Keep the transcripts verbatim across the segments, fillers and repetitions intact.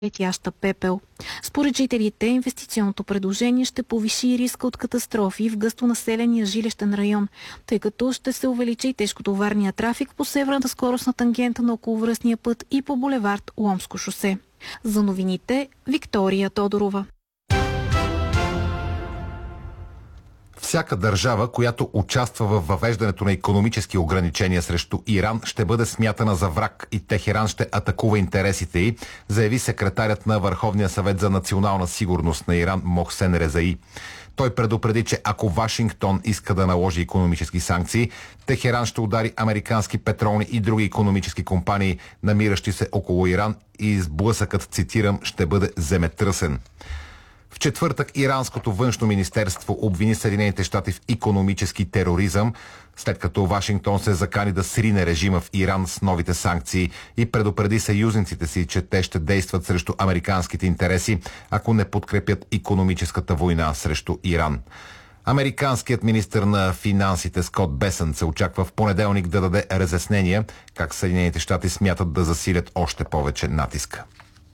летяща пепел. Според жителите, инвестиционното предложение ще повиши риска от катастрофи в гъстонаселения жилищен район, тъй като ще се увеличи тежкотоварния трафик по северната скоростна тангента на околовръстния път и по булевард Ломско шосе. За новините, Виктория Тодорова. Всяка държава, която участва в въвеждането на икономически ограничения срещу Иран, ще бъде смятана за враг и Техеран ще атакува интересите й, заяви секретарят на Върховния съвет за национална сигурност на Иран Мохсен Резаи. Той предупреди, че ако Вашингтон иска да наложи икономически санкции, Техеран ще удари американски петролни и други икономически компании, намиращи се около Иран, и сблъсъкът, цитирам, ще бъде земетръсен. В четвъртък иранското външно министерство обвини Съединените щати в икономически тероризъм, след като Вашингтон се закани да срине режима в Иран с новите санкции и предупреди съюзниците си, че те ще действат срещу американските интереси, ако не подкрепят икономическата война срещу Иран. Американският министър на финансите Скот Бесън се очаква в понеделник да даде разяснения как Съединените щати смятат да засилят още повече натиска.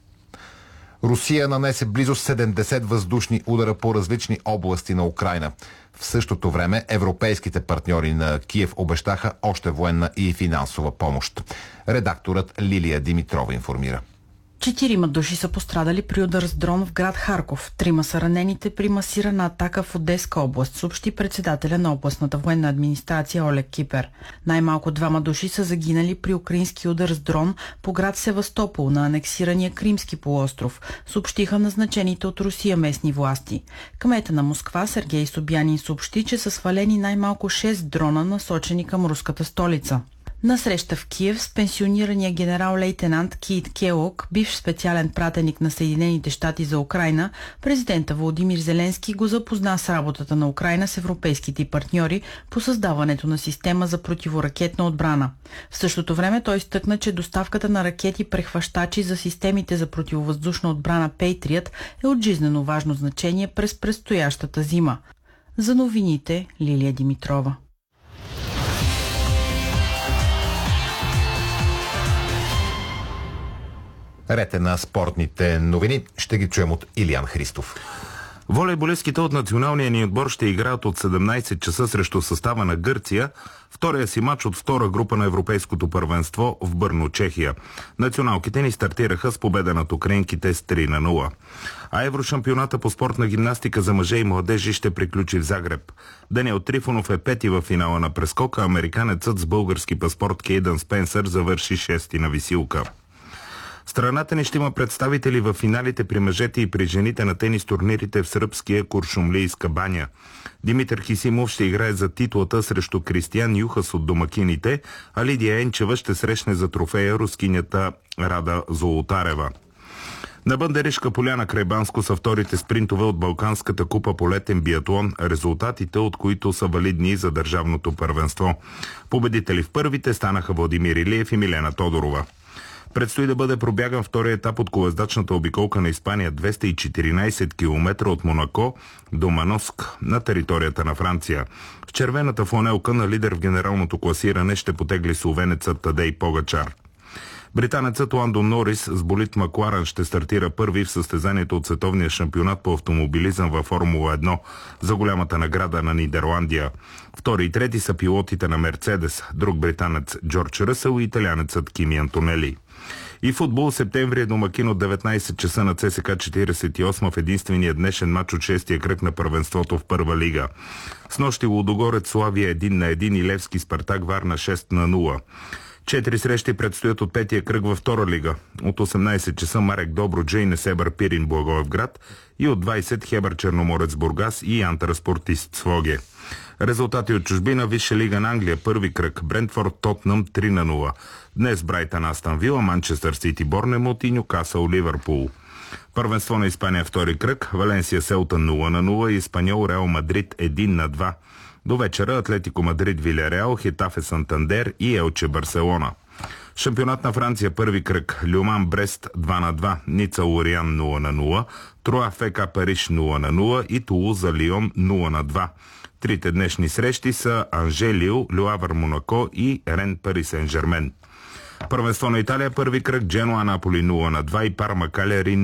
Русия нанесе близо седемдесет въздушни удара по различни области на Украйна. В същото време европейските партньори на Киев обещаха още военна и финансова помощ. Редакторът Лилия Димитрова информира. Четирима души са пострадали при удар с дрон в град Харков. Трима са ранените при масирана атака в Одеска област, съобщи председателя на областната военна администрация Олег Кипер. Най-малко двама души са загинали при украински удар с дрон по град Севастопол на анексирания Кримски полуостров, съобщиха назначените от Русия местни власти. Кмета на Москва Сергей Собянин съобщи, че са свалени най-малко шест дрона, насочени към руската столица. На среща в Киев с пенсионирания генерал-лейтенант Кит Келог, бивш специален пратеник на Съединените щати за Украйна, президента Володимир Зеленски го запозна с работата на Украйна с европейските партньори по създаването на система за противоракетна отбрана. В същото време той изтъкна, че доставката на ракети-прехващачи за системите за противовъздушна отбрана Patriot е от жизнено важно значение през предстоящата зима. За новините, Лилия Димитрова. Ред е на спортните новини. Ще ги чуем от Илиян Христов. Волейболистките от националния ни отбор ще играят от седемнайсет часа срещу състава на Гърция, втория си матч от втора група на Европейското първенство в Бърно, Чехия. Националките ни стартираха с победа над украинките с три на нула. А Еврошампионата по спортна гимнастика за мъже и младежи ще приключи в Загреб. Даниел Трифонов е пети във финала на прескока, американецът с български паспорт Кейдън Спенсър завърши шести на висилка. Страната ни ще има представители в финалите при мъжете и при жените на тенис турнирите в сръбския Куршумлийска баня. Димитър Кисимов ще играе за титлата срещу Кристиян Юхас от домакините, а Лидия Енчева ще срещне за трофея рускинята Рада Золотарева. На Бандеришка поляна край Банско са вторите спринтове от Балканската купа по летен биатлон, резултатите от които са валидни за държавното първенство. Победители в първите станаха Владимир Илиев и Милена Тодорова. Предстои да бъде пробяган втория етап от колездачната обиколка на Испания, двеста и четиринайсет километра от Монако до Маноск на територията на Франция. В червената фланелка на лидер в генералното класиране ще потегли словенецът Тадей Погачар. Британецът Ландо Норис с болид Макларен ще стартира първи в състезанието от световния шампионат по автомобилизъм във Формула едно за голямата награда на Нидерландия. Втори и трети са пилотите на Мерцедес, друг британец Джордж Ръсъл и италианецът Кими Антонели. И футбол септември е домакин от деветнайсет часа на ЦСКА четирийсет и осем в единствения днешен матч от шестия кръг на първенството в първа лига. Снощи Лудогорец Славия един на един и Левски Спартак Варна шест на нула. Четири срещи предстоят от петия кръг във втора лига. От осемнайсет часа Марек Добруджа и Несебър Пирин Благоевград и от двайсет Хебър Черноморец Бургас и Антра Спортист Своге. Резултати от чужбина: Висша лига на Англия, първи кръг, Брентфорд Тотнъм три на нула. Днес Брайтън Астън Вила, Манчестър Сити Борнемут и Нюкасъл Ливърпул. Първенство на Испания втори кръг, Валенсия Селта нула на нула и Испаньол Реал Мадрид един на два. До вечера Атлетико Мадрид Вилереал, Хетафе Сантандер и Елче Барселона. Шампионат на Франция първи кръг, Люман Брест два на два, Ница Лориан нула на нула, Троа ФК Париж нула на нула и Тулуза Лион нула на два. Трите днешни срещи са Анже Лил, Люавър Монако и Рен Пари Сен Жермен. Първенство на Италия първи кръг, Дженуа Наполи нула на два и Парма Калери